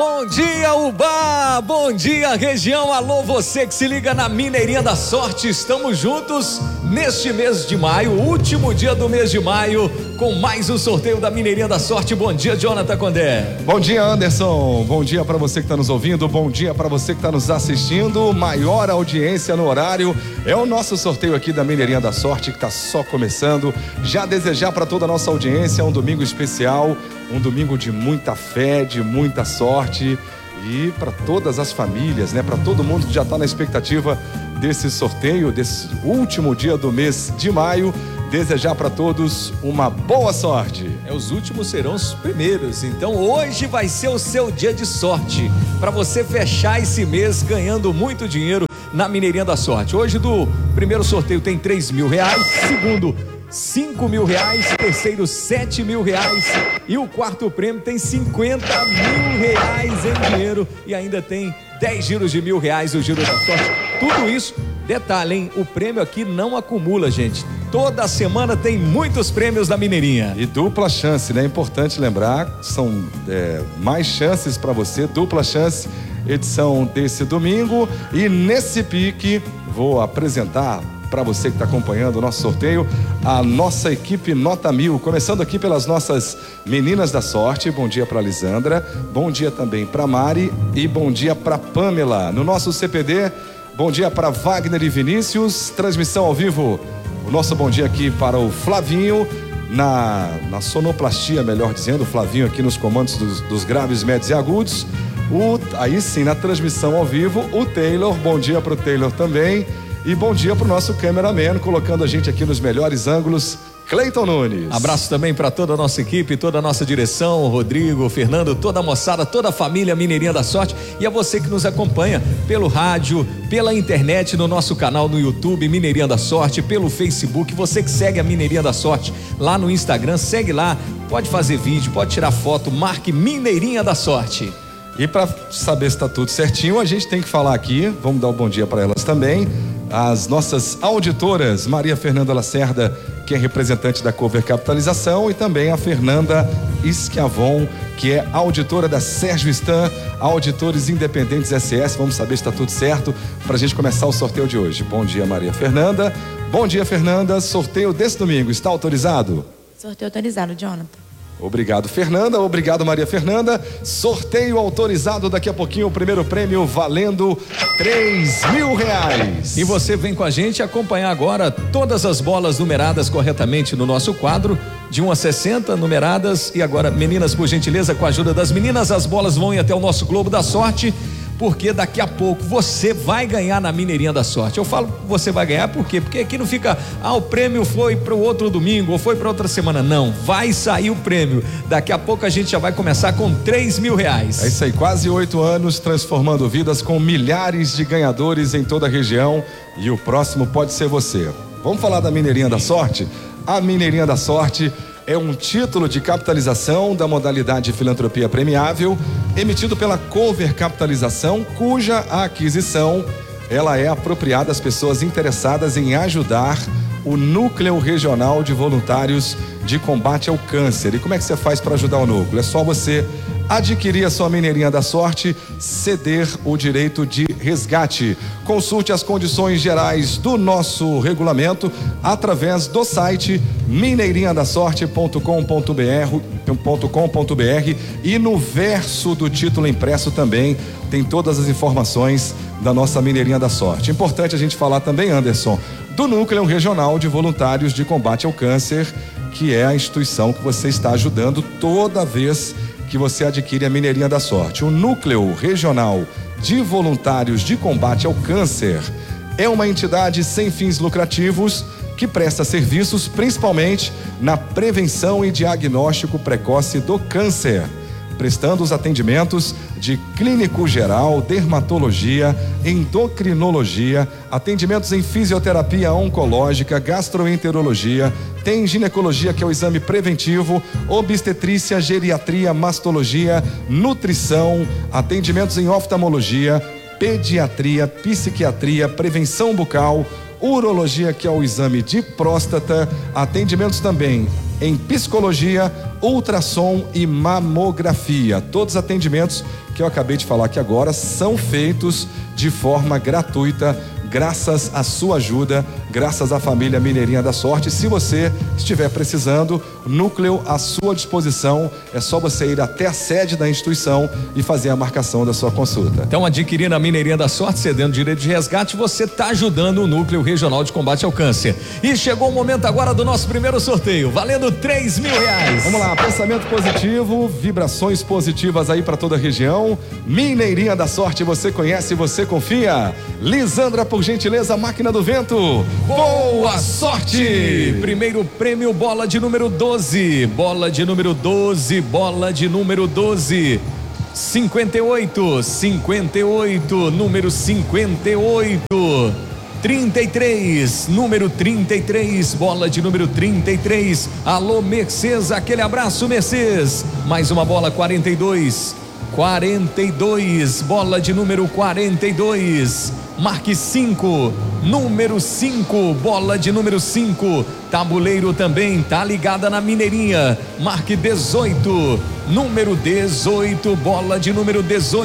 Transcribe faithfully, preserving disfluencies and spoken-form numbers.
Bom dia, Ubá! Bom dia, região! Alô, você que se liga na Mineirinha da Sorte. Estamos juntos neste mês de maio, último dia do mês de maio, com mais um sorteio da Mineirinha da Sorte. Bom dia, Jonathan Condé. Bom dia, Anderson. Bom dia para você que está nos ouvindo. Bom dia para você que está nos assistindo. Maior audiência no horário. É o nosso sorteio aqui da Mineirinha da Sorte que está só começando. Já desejar para toda a nossa audiência um domingo especial, um domingo de muita fé, de muita sorte, e para todas as famílias, né? Para todo mundo que já está na expectativa desse sorteio, desse último dia do mês de maio, desejar para todos uma boa sorte. É, os últimos serão os primeiros, então hoje vai ser o seu dia de sorte, para você fechar esse mês ganhando muito dinheiro na Mineirinha da Sorte. Hoje do primeiro sorteio tem três mil reais, segundo cinco mil reais, terceiro sete mil reais e o quarto prêmio tem cinquenta mil reais em dinheiro e ainda tem dez giros de mil reais, o giro da sorte. Tudo isso, detalhe, hein? O prêmio aqui não acumula, gente. Toda semana tem muitos prêmios da Mineirinha. E dupla chance, né? É importante lembrar, são é, mais chances para você, dupla chance, edição desse domingo. E nesse pique, vou apresentar para você que está acompanhando o nosso sorteio, a nossa equipe Nota Mil, começando aqui pelas nossas meninas da sorte. Bom dia para Lisandra, bom dia também para Mari e bom dia para Pamela. No nosso C P D, bom dia para Wagner e Vinícius, transmissão ao vivo. O nosso bom dia aqui para o Flavinho, na, na sonoplastia, melhor dizendo, o Flavinho aqui nos comandos dos, dos graves, médios e agudos. O, aí sim, na transmissão ao vivo, o Taylor, bom dia para o Taylor também. E bom dia para o nosso cameraman, colocando a gente aqui nos melhores ângulos, Cleiton Nunes. Abraço também para toda a nossa equipe, toda a nossa direção, o Rodrigo, o Fernando, toda a moçada, toda a família Mineirinha da Sorte, e a você que nos acompanha pelo rádio, pela internet, no nosso canal no YouTube, Mineirinha da Sorte, pelo Facebook, você que segue a Mineirinha da Sorte lá no Instagram, segue lá, pode fazer vídeo, pode tirar foto, marque Mineirinha da Sorte. E para saber se está tudo certinho, a gente tem que falar aqui, vamos dar um bom dia para elas também, as nossas auditoras, Maria Fernanda Lacerda, que é representante da Cover Capitalização, e também a Fernanda Schiavon, que é auditora da Sérgio Stan, Auditores Independentes S S. Vamos saber se está tudo certo para a gente começar o sorteio de hoje. Bom dia, Maria Fernanda. Bom dia, Fernanda. Sorteio desse domingo, está autorizado? Sorteio autorizado, Jonathan. Obrigado, Fernanda. Obrigado, Maria Fernanda. Sorteio autorizado. Daqui a pouquinho o primeiro prêmio valendo três mil reais. E você vem com a gente acompanhar agora todas as bolas numeradas corretamente no nosso quadro, de um a sessenta numeradas. E agora, meninas, por gentileza, com a ajuda das meninas, as bolas vão ir até o nosso Globo da Sorte, porque daqui a pouco você vai ganhar na Mineirinha da Sorte. Eu falo que você vai ganhar por quê? Porque aqui não fica, ah, o prêmio foi para o outro domingo ou foi para outra semana. Não, vai sair o prêmio. Daqui a pouco a gente já vai começar com três mil reais. É isso aí, quase oito anos transformando vidas com milhares de ganhadores em toda a região, e o próximo pode ser você. Vamos falar da Mineirinha da Sorte? A Mineirinha da Sorte é um título de capitalização da modalidade filantropia premiável, emitido pela Cover Capitalização, cuja aquisição ela é apropriada às pessoas interessadas em ajudar o Núcleo Regional de Voluntários de Combate ao Câncer. E como é que você faz para ajudar o núcleo? É só você adquirir a sua Mineirinha da Sorte, ceder o direito de resgate. Consulte as condições gerais do nosso regulamento através do site mineirinha da sorte ponto com ponto br e no verso do título impresso também tem todas as informações da nossa Mineirinha da Sorte. Importante a gente falar também, Anderson, do Núcleo Regional de Voluntários de Combate ao Câncer, que é a instituição que você está ajudando toda vez que você adquire a Mineirinha da Sorte. O Núcleo Regional de Voluntários de Combate ao Câncer é uma entidade sem fins lucrativos que presta serviços principalmente na prevenção e diagnóstico precoce do câncer, prestando os atendimentos de clínico geral, dermatologia, endocrinologia, atendimentos em fisioterapia oncológica, gastroenterologia, tem ginecologia, que é o exame preventivo, obstetrícia, geriatria, mastologia, nutrição, atendimentos em oftalmologia, pediatria, psiquiatria, prevenção bucal, urologia, que é o exame de próstata, atendimentos também em psicologia, ultrassom e mamografia. Todos os atendimentos que eu acabei de falar aqui agora são feitos de forma gratuita, graças à sua ajuda, graças à família Mineirinha da Sorte. Se você estiver precisando, núcleo à sua disposição, é só você ir até a sede da instituição e fazer a marcação da sua consulta. Então, adquirindo a Mineirinha da Sorte, cedendo direito de resgate, você está ajudando o Núcleo Regional de Combate ao Câncer. E chegou o momento agora do nosso primeiro sorteio, valendo três mil reais. Vamos lá, pensamento positivo, vibrações positivas aí para toda a região. Mineirinha da Sorte, você conhece, você confia. Lisandra, por gentileza, máquina do vento. Boa sorte! Primeiro prêmio, bola de número doze. Bola de número doze, bola de número doze. cinquenta e oito, cinquenta e oito, número cinquenta e oito. trinta e três, número trinta e três, bola de número trinta e três. Alô, Mercedes, aquele abraço, Mercedes. Mais uma bola, quarenta e dois. quarenta e dois, bola de número quarenta e dois. Marque cinco, número cinco, bola de número cinco. Tabuleiro também, tá ligada na Mineirinha. Marque dezoito, número dezoito, bola de número dezoito.